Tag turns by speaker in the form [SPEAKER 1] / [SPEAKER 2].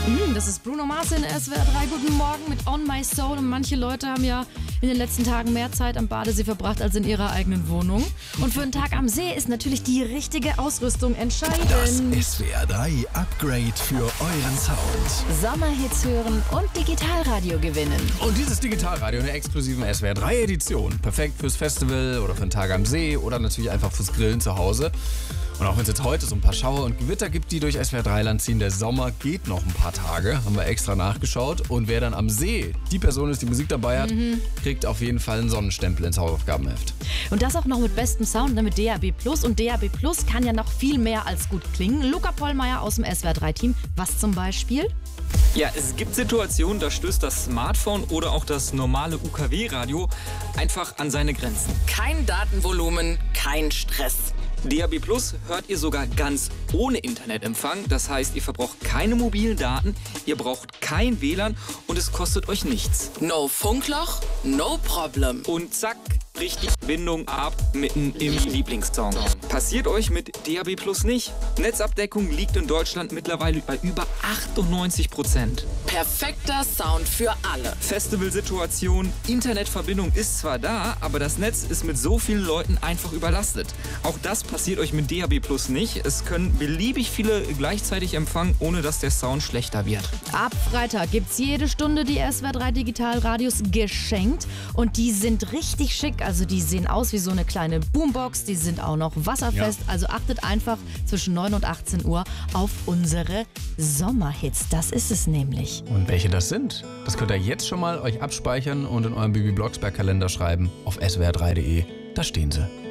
[SPEAKER 1] Das ist Bruno Mars in SWR 3. Guten Morgen mit On My Soul. Und manche Leute haben ja in den letzten Tagen mehr Zeit am Badesee verbracht als in ihrer eigenen Wohnung. Und für einen Tag am See ist natürlich die richtige Ausrüstung entscheidend.
[SPEAKER 2] Das SWR 3 Upgrade für euren Sound.
[SPEAKER 1] Sommerhits hören und Digitalradio gewinnen.
[SPEAKER 2] Und dieses Digitalradio in der exklusiven SWR 3 Edition. Perfekt fürs Festival oder für einen Tag am See oder natürlich einfach fürs Grillen zu Hause. Und auch wenn es jetzt heute so ein paar Schauer und Gewitter gibt, die durch SWR 3 Land ziehen, der Sommer geht noch ein paar Tage, haben wir extra nachgeschaut. Und wer dann am See die Person ist, die Musik dabei hat, kriegt auf jeden Fall einen Sonnenstempel ins Hausaufgabenheft.
[SPEAKER 1] Und das auch noch mit bestem Sound, mit DAB+. Und DAB+ kann ja noch viel mehr als gut klingen. Luca Pollmeier aus dem SWR 3-Team. Was zum Beispiel?
[SPEAKER 3] Ja, es gibt Situationen, da stößt das Smartphone oder auch das normale UKW-Radio einfach an seine Grenzen.
[SPEAKER 4] Kein Datenvolumen, kein Stress.
[SPEAKER 3] DAB+ hört ihr sogar ganz ohne Internetempfang. Das heißt, ihr verbraucht keine mobilen Daten, ihr braucht kein WLAN und es kostet euch nichts.
[SPEAKER 4] No Funkloch, no problem.
[SPEAKER 3] Und zack, richtig Bindung ab, mitten im Lieblingssong. Passiert euch mit DAB+ nicht? Netzabdeckung liegt in Deutschland mittlerweile bei über 98%.
[SPEAKER 4] Perfekter Sound für alle.
[SPEAKER 3] Festivalsituation, Internetverbindung ist zwar da, aber das Netz ist mit so vielen Leuten einfach überlastet. Auch das passiert euch mit DAB+ nicht. Es können beliebig viele gleichzeitig empfangen, ohne dass der Sound schlechter wird.
[SPEAKER 1] Ab Freitag gibt's jede Stunde die SWR 3 Digitalradios geschenkt. Und die sind richtig schick. Also die sehen aus wie so eine kleine Boombox. Die sind auch noch wasserfest. Ja. Also achtet einfach zwischen 9 und 18 Uhr auf unsere Sommerhits. Das ist es nämlich.
[SPEAKER 2] Und welche das sind, das könnt ihr jetzt schon mal euch abspeichern und in eurem Bibi Blocksberg Kalender schreiben auf swr3.de. Da stehen sie.